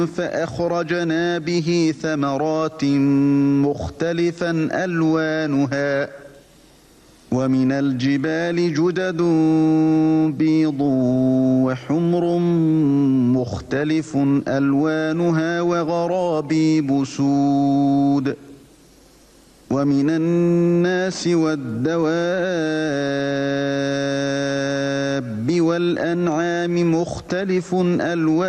فأخرجنا به ثمرات مختلفا ألوانها ومن الجبال جدد بيض وحمر مختلف ألوانها وغرابيب سود ومن الناس والدواب والأنعام مختلف ألوانه